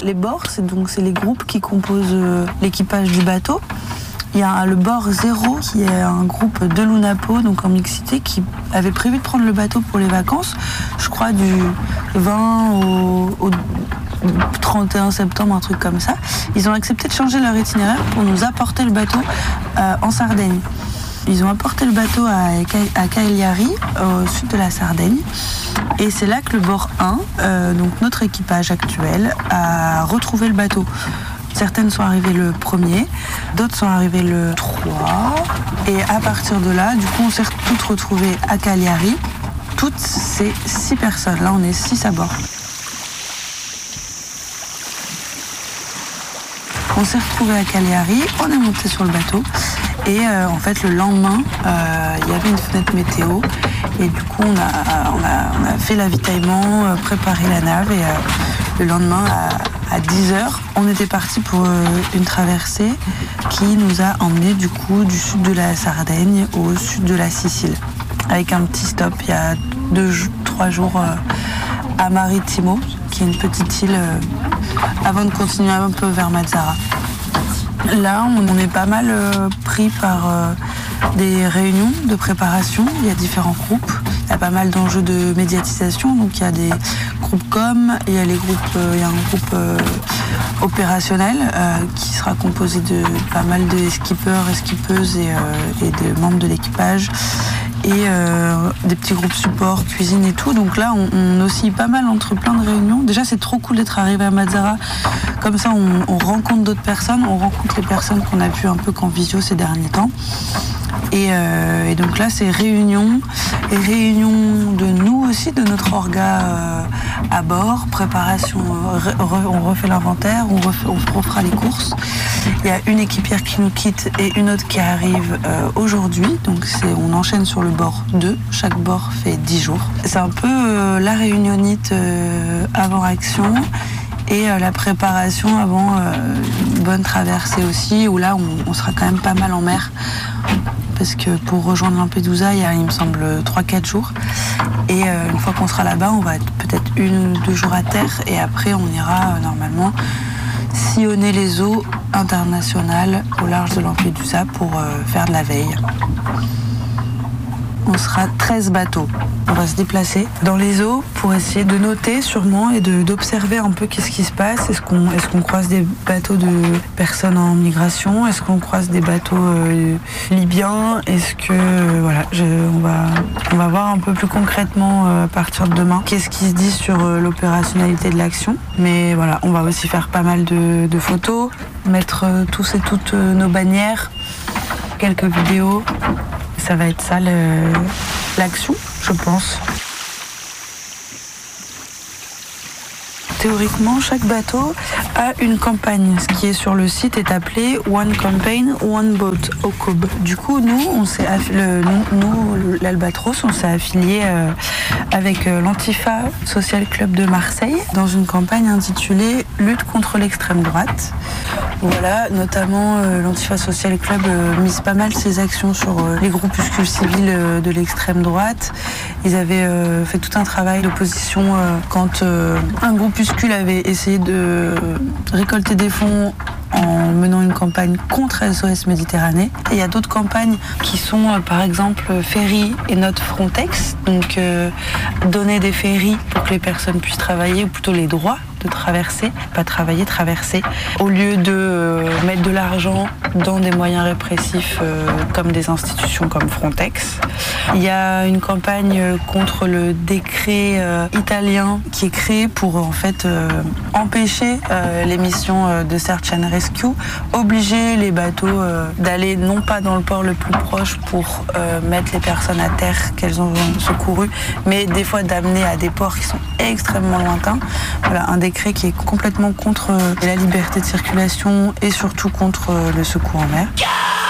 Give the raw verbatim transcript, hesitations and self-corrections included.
Les bords, c'est donc c'est les groupes qui composent euh, l'équipage du bateau. Il y a le bord zéro qui est un groupe de l'UNAPO, donc en mixité, qui avait prévu de prendre le bateau pour les vacances, je crois du vingt au, au trente et un septembre, un truc comme ça. Ils ont accepté de changer leur itinéraire pour nous apporter le bateau euh, en Sardaigne. Ils ont apporté le bateau à, à Cagliari, au sud de la Sardaigne. Et c'est là que le bord un, euh, donc notre équipage actuel, a retrouvé le bateau. Certaines sont arrivées le premier, d'autres sont arrivées le trois. Et à partir de là, du coup, on s'est toutes retrouvées à Cagliari. Toutes ces six personnes. Là, on est six à bord. On s'est retrouvés à Cagliari, on est monté sur le bateau. Et euh, en fait, le lendemain, euh, il y avait une fenêtre météo. Et du coup, on a, on a, on a fait l'avitaillement, euh, préparé la nave. Et euh, le lendemain, à, à dix heures, on était parti pour euh, une traversée qui nous a emmenés du coup du sud de la Sardaigne au sud de la Sicile. Avec un petit stop, il y a deux, trois jours euh, à Marittimo, qui est une petite île, euh, avant de continuer un peu vers Mazara. Là, on est pas mal euh, pris par euh, des réunions de préparation. Il y a différents groupes. Il y a pas mal d'enjeux de médiatisation. Donc, il y a des groupes com, et il y a les groupes, euh, il y a un groupe euh, opérationnel euh, qui sera composé de pas mal de skippers et skippeuses et, euh, et de membres de l'équipage. Et euh, des petits groupes support, cuisine et tout. Donc là, on, on oscille pas mal entre plein de réunions. Déjà, c'est trop cool d'être arrivé à Mazara. Comme ça, on, on rencontre d'autres personnes. On rencontre les personnes qu'on a vues un peu qu'en visio ces derniers temps. Et, euh, et donc là, c'est réunion. Et réunion de nous aussi, de notre orga euh, à bord. Préparation, re, re, on refait l'inventaire, on, refait, on refera les courses. Il y a une équipière qui nous quitte et une autre qui arrive euh, aujourd'hui. Donc c'est, on enchaîne sur le bord deux. Chaque bord fait dix jours. C'est un peu euh, la réunionnite euh, avant action et euh, la préparation avant euh, une bonne traversée aussi, où là on, on sera quand même pas mal en mer. Parce que pour rejoindre Lampedusa, il y a, il me semble, trois quatre jours. Et euh, une fois qu'on sera là-bas, on va être peut-être une ou deux jours à terre. Et après, on ira euh, normalement sillonner les eaux internationales au large de Lampedusa pour euh, faire de la veille. On sera treize bateaux. On va se déplacer dans les eaux pour essayer de noter sûrement et de, d'observer un peu qu'est-ce qui se passe. Est-ce qu'on, est-ce qu'on croise des bateaux de personnes en migration? Est-ce qu'on croise des bateaux euh, libyens? Est-ce que... Euh, voilà, je, on, va, on va voir un peu plus concrètement euh, à partir de demain qu'est-ce qui se dit sur euh, l'opérationnalité de l'action. Mais voilà, on va aussi faire pas mal de, de photos, mettre euh, tous et toutes euh, nos bannières, quelques vidéos. Ça va être ça le, l'action, je pense. Théoriquement, chaque bateau a une campagne. Ce qui est sur le site est appelé One Campaign, One Boat, O C O B. Du coup, nous, on s'est affi- le, nous, l'Albatros, on s'est affilié euh, avec euh, l'Antifa Social Club de Marseille dans une campagne intitulée Lutte contre l'extrême droite. Voilà, notamment euh, l'Antifa Social Club euh, mise pas mal ses actions sur euh, les groupuscules civils euh, de l'extrême droite. Ils avaient euh, fait tout un travail d'opposition euh, quand euh, un groupuscule avait essayé de récolter des fonds en menant une campagne contre S O S Méditerranée. Et il y a d'autres campagnes qui sont euh, par exemple Ferry et Not Frontex, donc euh, donner des ferries pour que les personnes puissent travailler, ou plutôt les droits de traverser, pas travailler, traverser, au lieu de euh, mettre de l'argent dans des moyens répressifs euh, comme des institutions comme Frontex. Il y a une campagne contre le décret euh, italien qui est créé pour en fait euh, empêcher euh, les missions euh, de Search and Rescue, obliger les bateaux euh, d'aller non pas dans le port le plus proche pour euh, mettre les personnes à terre qu'elles ont secourues, mais des fois d'amener à des ports qui sont extrêmement lointains. Voilà, un décret qui est complètement contre la liberté de circulation et surtout contre le secours en mer.